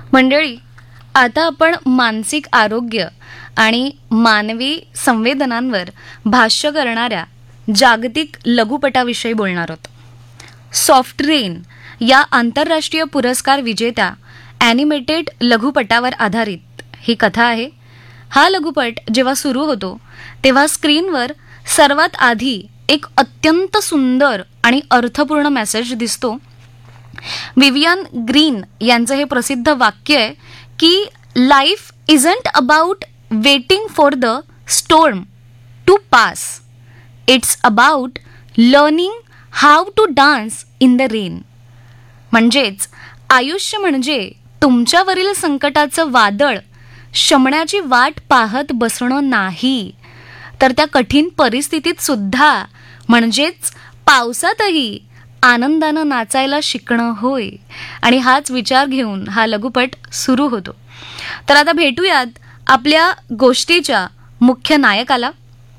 मंडळी, आता आपण मानसिक आरोग्य आणि मानवी संवेदनांवर भाष्य करणाऱ्या जागतिक लघुपटाविषयी बोलणार आहोत. सॉफ्ट रेन या आंतरराष्ट्रीय पुरस्कार विजेत्या ॲनिमेटेड लघुपटावर आधारित ही कथा आहे. हा लघुपट जेव्हा सुरू होतो तेव्हा स्क्रीनवर सर्वात आधी एक अत्यंत सुंदर आणि अर्थपूर्ण मेसेज दिसतो. विवियन ग्रीन यांचं हे प्रसिद्ध वाक्य आहे की life isn't about waiting for the storm to pass, it's about learning how to dance in the rain. म्हणजेच आयुष्य म्हणजे तुमच्यावरील संकटाचं वादळ शमण्याची वाट पाहत बसणं नाही, तर त्या कठीण परिस्थितीत सुद्धा म्हणजेच पावसातही आनंदानं नाचायला शिकणं होय. आणि हाच विचार घेऊन हा लघुपट सुरू होतो. तर आता भेटूयात आपल्या गोष्टीच्या मुख्य नायकाला.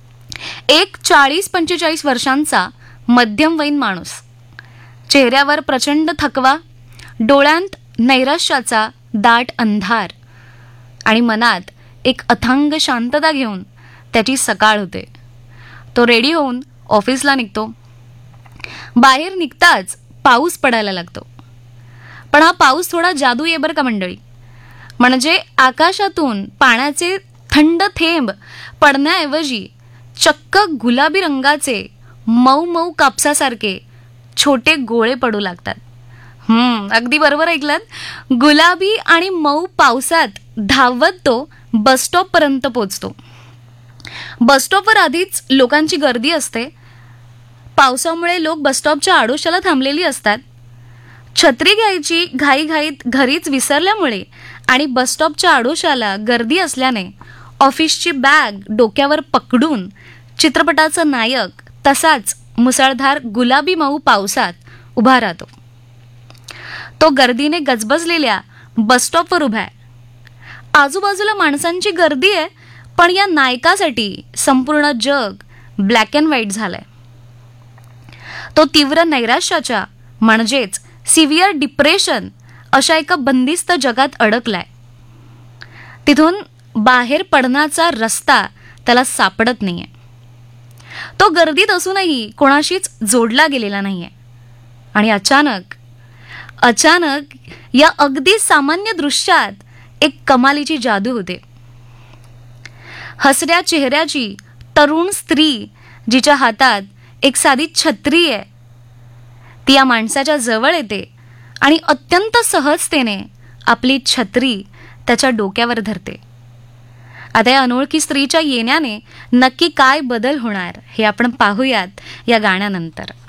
एक 40-45 वर्षांचा मध्यमवयीन माणूस, चेहऱ्यावर प्रचंड थकवा, डोळ्यांत नैराश्याचा दाट अंधार आणि मनात एक अथांग शांतता घेऊन त्याची सकाळ होते. तो रेडी होऊन ऑफिसला निघतो. बाहेर निघताच पाऊस पडायला लागतो. पण हा पाऊस थोडा जादू आहे बरं का मंडळी. म्हणजे आकाशातून पाण्याचे थंड थेंब पडण्याऐवजी चक्क गुलाबी रंगाचे मऊ मऊ कापसासारखे छोटे गोळे पडू लागतात. अगदी बरोबर ऐकलात. गुलाबी आणि मऊ पावसात धावत तो बसस्टॉपपर्यंत पोचतो. बसस्टॉपवर आधीच लोकांची गर्दी असते. पावसामुळे लोक बसस्टॉपच्या आडोशाला थांबलेली असतात. छत्री घ्यायची घाईघाईत घरीच विसरल्यामुळे आणि बसस्टॉपच्या आडोशाला गर्दी असल्याने ऑफिसची बॅग डोक्यावर पकडून चित्रपटाचा नायक तसाच मुसळधार गुलाबी मऊ पावसात उभा राहतो. तो गर्दीने गजबजलेल्या बसस्टॉपवर उभा आहे. आजूबाजूला माणसांची गर्दी आहे, पण या नायकासाठी संपूर्ण जग ब्लॅक अँड व्हाईट झालंय. तो तीव्र नैराश्याच्या म्हणजेच सिव्हिअर डिप्रेशन अशा एका बंदिस्त जगात अडकलाय. तिथून बाहेर पडण्याचा रस्ता त्याला सापडत नाहीये. तो गर्दीत असूनही कोणाशीच जोडला गेलेला नाहीये. आणि अचानक या अगदी सामान्य दृश्यात एक कमालीची जादू होते. हसऱ्या चेहऱ्याची तरुण स्त्री जिच्या हातात एक साधी छत्री आहे, ती या माणसाच्या जवळ येते आणि अत्यंत सहजतेने आपली छत्री त्याच्या डोक्यावर धरते. आता या अनोळखी स्त्रीच्या येण्याने नक्की काय बदल होणार हे आपण पाहूयात या गाण्यानंतर.